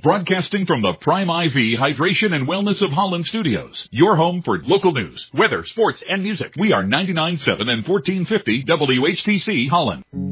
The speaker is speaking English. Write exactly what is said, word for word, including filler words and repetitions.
broadcasting from the Prime I V Hydration and Wellness of Holland studios. Your home for local news, weather, sports, and music. We are ninety-nine point seven and fourteen fifty W H T C Holland.